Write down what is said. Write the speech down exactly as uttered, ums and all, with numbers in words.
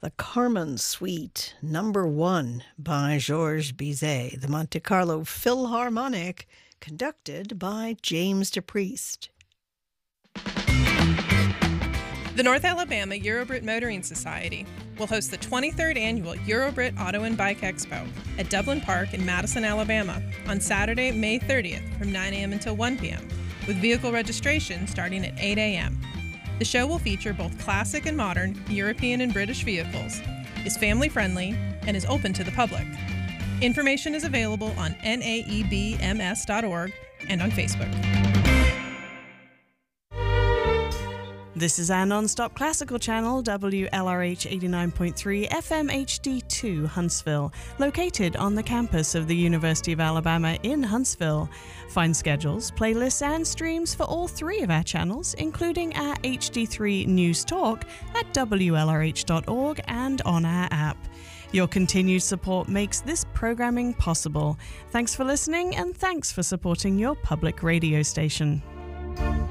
The Carmen Suite, number one, by Georges Bizet, the Monte Carlo Philharmonic, conducted by James DePriest. The North Alabama Eurobrit Motoring Society will host the twenty-third Annual Eurobrit Auto and Bike Expo at Dublin Park in Madison, Alabama on Saturday, May thirtieth from nine a.m. until one p.m., with vehicle registration starting at eight a.m. The show will feature both classic and modern European and British vehicles, is family-friendly, and is open to the public. Information is available on N A E B M S dot org and on Facebook. This is our non-stop classical channel, W L R H eighty-nine point three F M H D two, Huntsville, located on the campus of the University of Alabama in Huntsville. Find schedules, playlists, and streams for all three of our channels, including our H D three News Talk at W L R H dot org and on our app. Your continued support makes this programming possible. Thanks for listening, and thanks for supporting your public radio station.